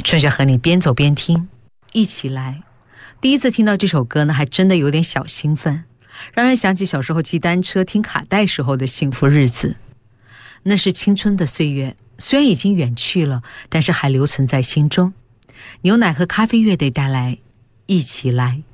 春雪和你边走边听，一起来。第一次听到这首歌呢，还真的有点小兴奋，让人想起小时候骑单车听卡带时候的幸福日子。那是青春的岁月，虽然已经远去了，但是还留存在心中。牛奶和咖啡乐队带来一起来。